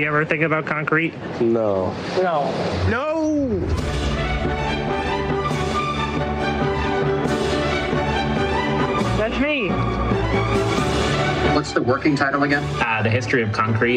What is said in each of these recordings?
You ever think about concrete? No. That's me. What's the working title again? The history of concrete.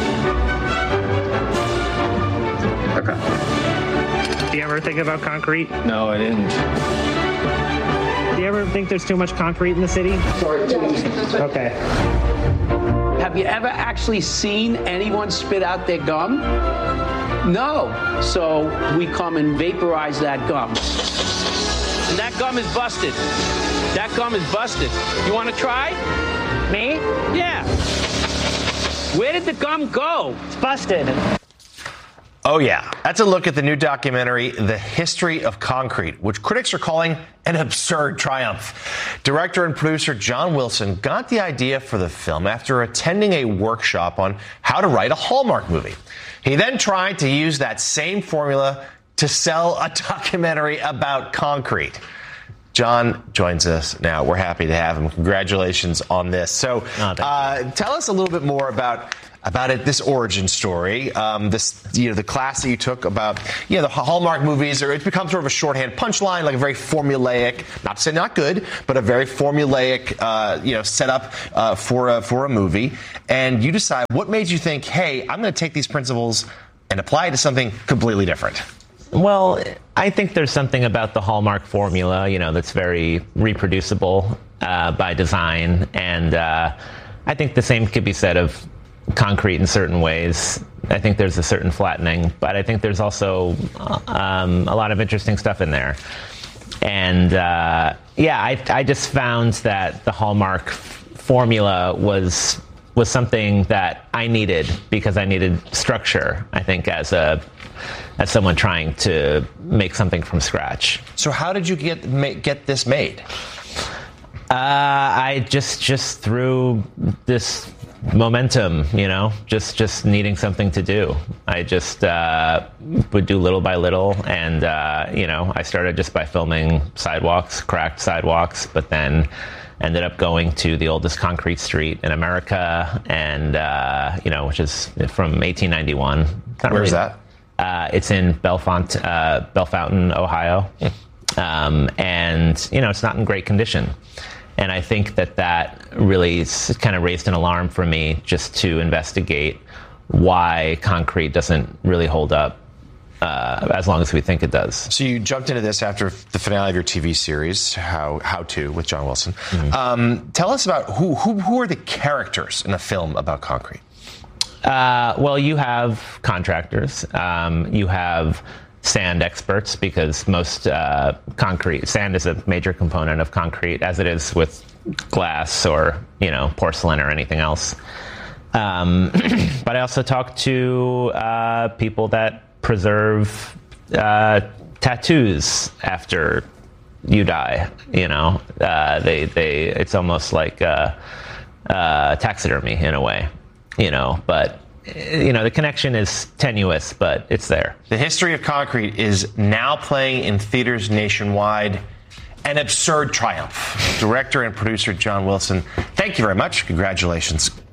Okay. Do you ever think about concrete? No, I didn't. Do you ever think there's too much concrete in the city? Okay. Have you ever actually seen anyone spit out their gum? No. So we come and vaporize that gum. And that gum is busted. That gum is busted. You want to try? Me? Yeah. Where did the gum go? It's busted. Oh, yeah. That's a look at the new documentary, The History of Concrete, which critics are calling an absurd triumph. Director and producer John Wilson got the idea for the film after attending a workshop on how to write a Hallmark movie. He then tried to use that same formula to sell a documentary about concrete. John joins us now. We're happy to have him. Congratulations on this. So tell us a little bit more about it, this origin story, the class that you took about, the Hallmark movies, or it's become sort of a shorthand punchline, like a very formulaic, not to say not good, but a very formulaic, setup for a movie. And you decide, what made you think, hey, I'm going to take these principles and apply it to something completely different? Well, I think there's something about the Hallmark formula, that's very reproducible by design. And I think the same could be said of concrete in certain ways. I think there's a certain flattening, but I think there's also a lot of interesting stuff in there. And I just found that the Hallmark formula was something that I needed because I needed structure, I think, as someone trying to make something from scratch. So how did you get this made? I just through this momentum, just needing something to do. I just would do little by little, and I started just by filming sidewalks, cracked sidewalks, but then ended up going to the oldest concrete street in America, and which is from 1891. Where's that? It's in Bellefontaine, Ohio, and it's not in great condition. And I think that really kind of raised an alarm for me just to investigate why concrete doesn't really hold up as long as we think it does. So you jumped into this after the finale of your TV series, How To, with John Wilson. Mm-hmm. Tell us about who are the characters in a film about concrete? Well, you have contractors. You have sand experts, because most sand is a major component of concrete, as it is with glass or porcelain or anything else. But I also talk to people that preserve tattoos after you die. It's almost like taxidermy in a way. But the connection is tenuous, but it's there. The History of Concrete is now playing in theaters nationwide. An absurd triumph. Director and producer John Wilson, thank you very much. Congratulations.